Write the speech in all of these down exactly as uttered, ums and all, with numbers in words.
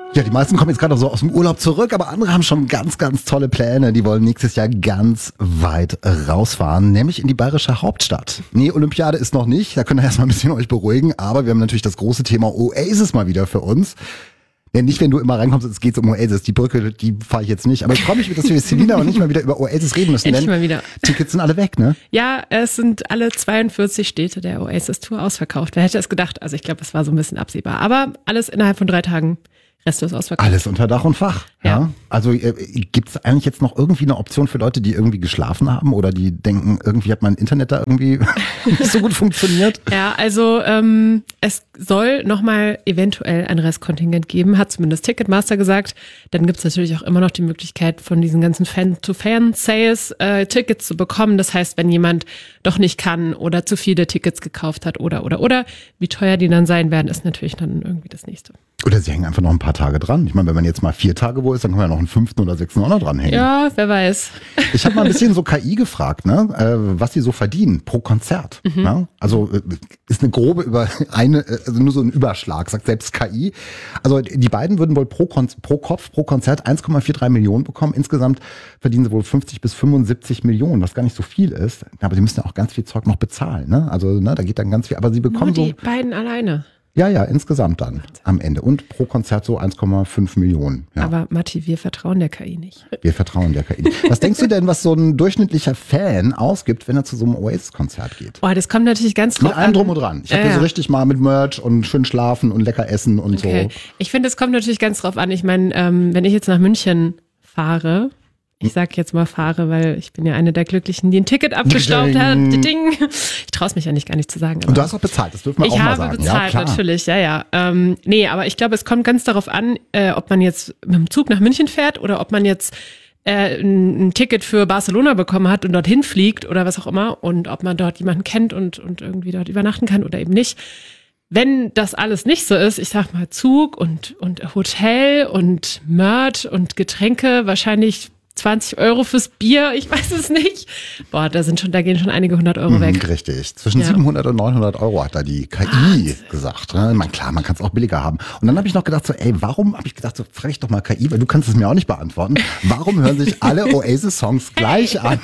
Ja, die meisten kommen jetzt gerade noch so aus dem Urlaub zurück, aber andere haben schon ganz, ganz tolle Pläne. Die wollen nächstes Jahr ganz weit rausfahren, nämlich in die bayerische Hauptstadt. Nee, Olympiade ist noch nicht, da könnt ihr erstmal ein bisschen euch beruhigen, aber wir haben natürlich das große Thema Oasis mal wieder für uns. Ja, nicht, wenn du immer reinkommst, es geht um Oasis. Die Brücke, die fahre ich jetzt nicht. Aber ich freue mich, dass wir jetzt Selina und nicht mal wieder über Oasis reden müssen. Endlich denn mal wieder. Tickets sind alle weg, ne? Ja, es sind alle zweiundvierzig Städte der Oasis-Tour ausverkauft. Wer hätte es gedacht? Also ich glaube, es war so ein bisschen absehbar. Aber alles innerhalb von drei Tagen. Restlos ausverkauft. Alles unter Dach und Fach. Ja. ja. Also äh, gibt es eigentlich jetzt noch irgendwie eine Option für Leute, die irgendwie geschlafen haben oder die denken, irgendwie hat mein Internet da irgendwie nicht so gut funktioniert? Ja, also ähm, es soll nochmal eventuell ein Restkontingent geben, hat zumindest Ticketmaster gesagt. Dann gibt es natürlich auch immer noch die Möglichkeit, von diesen ganzen Fan-to-Fan-Sales äh, Tickets zu bekommen. Das heißt, wenn jemand doch nicht kann oder zu viele Tickets gekauft hat oder, oder, oder, wie teuer die dann sein werden, ist natürlich dann irgendwie das Nächste. Oder sie hängen einfach noch ein paar Tage dran. Ich meine, wenn man jetzt mal vier Tage wo ist, dann kann man ja noch einen fünften oder sechsten auch noch dranhängen. Ja, wer weiß. Ich habe mal ein bisschen so K I gefragt, ne, äh, was die so verdienen pro Konzert. Mhm. Ja? Also äh, ist eine grobe über eine, also nur so ein Überschlag, sagt selbst K I. Also die beiden würden wohl pro, Kon- pro Kopf, pro Konzert eins Komma dreiundvierzig Millionen bekommen. Insgesamt verdienen sie wohl fünfzig bis fünfundsiebzig Millionen, was gar nicht so viel ist. Aber sie müssen ja auch ganz viel Zeug noch bezahlen, ne? Also ne, da geht dann ganz viel. Aber sie bekommen nur die so beiden alleine. Ja, ja, insgesamt dann am Ende. Und pro Konzert so eins Komma fünf Millionen. Ja. Aber Matti, wir vertrauen der K I nicht. Wir vertrauen der K I nicht. Was denkst du denn, was so ein durchschnittlicher Fan ausgibt, wenn er zu so einem Oasis-Konzert geht? Oh, das kommt natürlich ganz drauf Mit allem drum und dran. Ich habe Ja, ja ja. so richtig mal mit Merch und schön schlafen und lecker essen und Okay. so. Ich finde, es kommt natürlich ganz drauf an. Ich meine, ähm, wenn ich jetzt nach München fahre, ich sag jetzt mal fahre, weil ich bin ja eine der Glücklichen, die ein Ticket abgestaubt hat. Ding. Ich traue es mich ja nicht gar nicht zu sagen. Und du hast auch bezahlt, das dürfen wir ich auch mal habe sagen. bezahlt, ja, klar. natürlich, ja, ja. Ähm, nee, aber ich glaube, es kommt ganz darauf an, äh, ob man jetzt mit dem Zug nach München fährt oder ob man jetzt äh, ein, ein Ticket für Barcelona bekommen hat und dorthin fliegt oder was auch immer und ob man dort jemanden kennt und, und irgendwie dort übernachten kann oder eben nicht. Wenn das alles nicht so ist, ich sag mal Zug und, und Hotel und Merch und Getränke, wahrscheinlich zwanzig Euro fürs Bier, ich weiß es nicht. Boah, da sind schon, da gehen schon einige hundert Euro Mhm, weg. richtig. Zwischen Ja. siebenhundert und neunhundert Euro hat da die K I Wahnsinn. gesagt. Ne? Man, klar, man kann es auch billiger haben. Und dann habe ich noch gedacht, so, ey, warum, habe ich gedacht, so, frag ich doch mal K I, weil du kannst es mir auch nicht beantworten. Warum hören sich alle Oasis-Songs gleich an?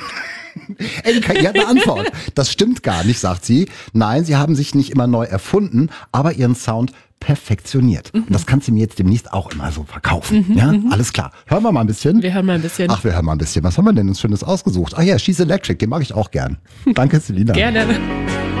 Ey, die K I hat eine Antwort. Das stimmt gar nicht, sagt sie. Nein, sie haben sich nicht immer neu erfunden, aber ihren Sound perfektioniert. Mhm. Und das kannst du mir jetzt demnächst auch immer so verkaufen. Mhm, ja, mhm. Alles klar. Hören wir mal ein bisschen. Wir hören mal ein bisschen. Ach, wir hören mal ein bisschen. Was haben wir denn uns Schönes ausgesucht? Ach ja, She's Electric, den mag ich auch gern. Danke, Selina. Gerne.